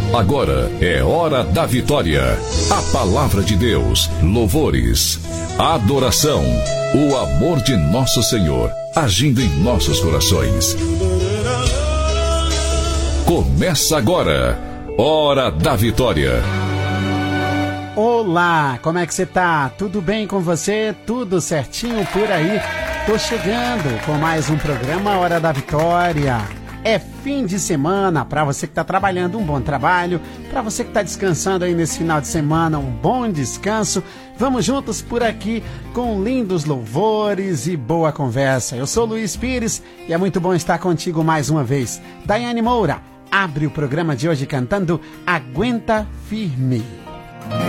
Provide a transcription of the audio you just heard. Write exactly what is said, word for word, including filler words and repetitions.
Agora é hora da vitória. A palavra de Deus, louvores, adoração, o amor de nosso Senhor agindo em nossos corações. Começa agora, Hora da Vitória. Olá, como é que você tá? Tudo bem com você? Tudo certinho por aí? Tô chegando com mais um programa Hora da Vitória. É fim de semana, para você que está trabalhando, um bom trabalho. Para você que está descansando aí nesse final de semana, um bom descanso. Vamos juntos por aqui com lindos louvores e boa conversa. Eu sou Luiz Pires e é muito bom estar contigo mais uma vez. Daiane Moura abre o programa de hoje cantando Aguenta Firme.